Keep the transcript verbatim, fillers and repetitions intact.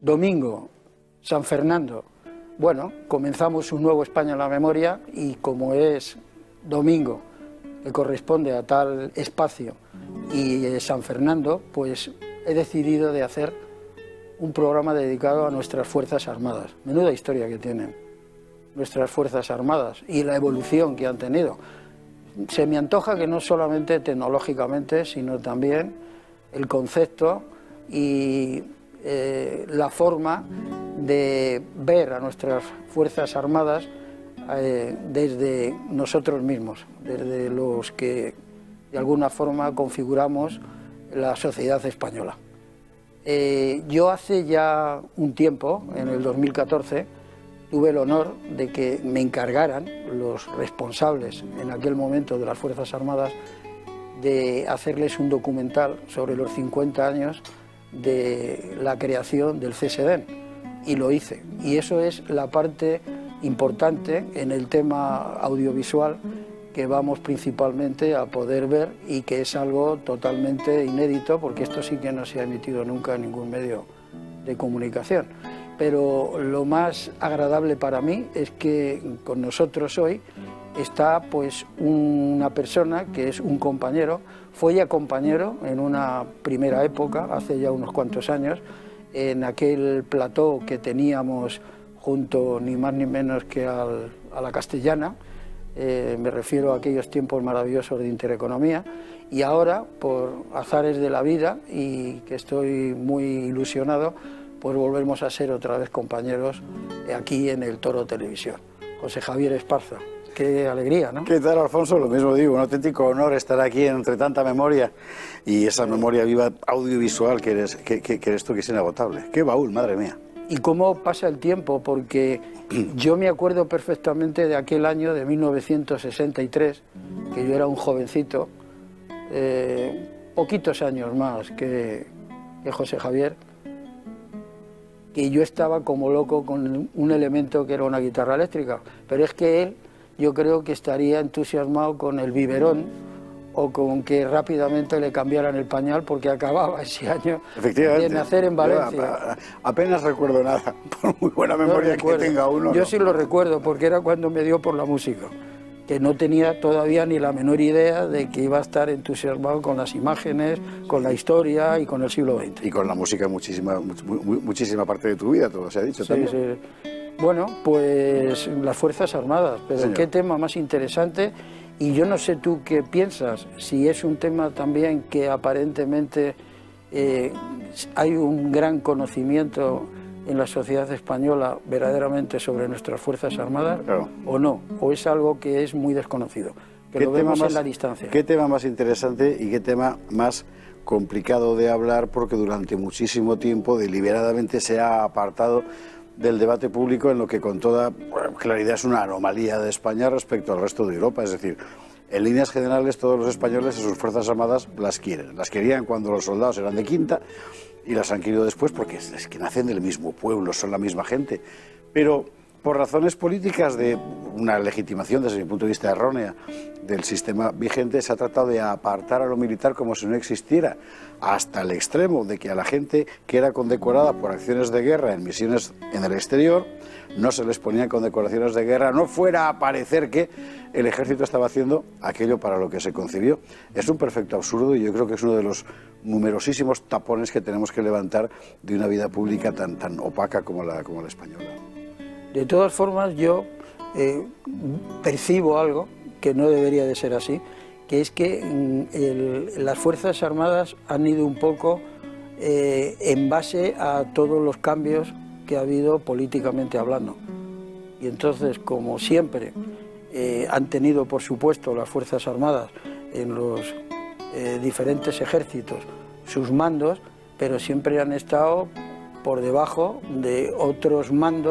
Domingo, San Fernando. Bueno, comenzamos un nuevo España en la memoria y como es domingo, que corresponde a tal espacio, y eh, San Fernando, pues he decidido de hacer un programa dedicado a nuestras Fuerzas Armadas. Menuda historia que tienen nuestras Fuerzas Armadas y la evolución que han tenido. Se me antoja que no solamente tecnológicamente, sino también el concepto y eh, la forma de ver a nuestras Fuerzas Armadas eh, desde nosotros mismos, desde los que de alguna forma configuramos la sociedad española. Eh, yo hace ya un tiempo, en el dos mil catorce, tuve el honor de que me encargaran los responsables en aquel momento de las Fuerzas Armadas de hacerles un documental sobre los cincuenta años de la creación del C S D N, y lo hice. Y eso es la parte importante en el tema audiovisual que vamos principalmente a poder ver y que es algo totalmente inédito, porque esto sí que no se ha emitido nunca en ningún medio de comunicación. Pero lo más agradable para mí es que con nosotros hoy está pues una persona que es un compañero, fue ya compañero en una primera época, hace ya unos cuantos años, en aquel plató que teníamos junto ni más ni menos que al, a la Castellana, eh, me refiero a aquellos tiempos maravillosos de Intereconomía, y ahora, por azares de la vida, y que estoy muy ilusionado, pues volvemos a ser otra vez compañeros aquí en el Toro Televisión. José Javier Esparza, qué alegría, ¿no? ¿Qué tal, Alfonso? Lo mismo digo, un auténtico honor estar aquí entre tanta memoria y esa memoria viva audiovisual que eres, que, que, que eres tú, que es inagotable. ¡Qué baúl, madre mía! Y cómo pasa el tiempo, porque yo me acuerdo perfectamente de aquel año de mil novecientos sesenta y tres, que yo era un jovencito, eh, poquitos años más que, que José Javier, que yo estaba como loco con un elemento que era una guitarra eléctrica, pero es que él, yo creo que estaría entusiasmado con el biberón o con que rápidamente le cambiaran el pañal porque acababa ese año de nacer en Valencia. Yo apenas recuerdo nada, por muy buena memoria no que tenga uno. Yo no. sí lo recuerdo porque era cuando me dio por la música, que no tenía todavía ni la menor idea de que iba a estar entusiasmado con las imágenes, con la historia y con el siglo veinte. Y con la música muchísima, much, muchísima parte de tu vida, todo se ha dicho sí, también. Sí. Bueno, pues las Fuerzas Armadas, pero Señor. Qué tema más interesante, y yo no sé tú qué piensas, si es un tema también que aparentemente eh, hay un gran conocimiento en la sociedad española verdaderamente sobre nuestras Fuerzas Armadas, claro. O no, o es algo que es muy desconocido, que lo vemos más, en la distancia. ¿Qué tema más interesante y qué tema más complicado de hablar, porque durante muchísimo tiempo deliberadamente se ha apartado del debate público en lo que con toda claridad es una anomalía de España respecto al resto de Europa? Es decir, en líneas generales todos los españoles a sus Fuerzas Armadas las quieren, las querían cuando los soldados eran de quinta y las han querido después porque es que nacen del mismo pueblo, son la misma gente, pero por razones políticas de una legitimación desde mi punto de vista errónea del sistema vigente, se ha tratado de apartar a lo militar como si no existiera, hasta el extremo de que a la gente que era condecorada por acciones de guerra en misiones en el exterior no se les ponían condecoraciones de guerra, no fuera a parecer que el ejército estaba haciendo aquello para lo que se concibió. Es un perfecto absurdo y yo creo que es uno de los numerosísimos tapones que tenemos que levantar de una vida pública tan, tan opaca como la, como la española. De todas formas, yo eh, percibo algo que no debería de ser así, que es que el, las Fuerzas Armadas han ido un poco eh, en base a todos los cambios que ha habido políticamente hablando. Y entonces, como siempre, eh, han tenido, por supuesto, las Fuerzas Armadas en los eh, diferentes ejércitos sus mandos, pero siempre han estado por debajo de otros mandos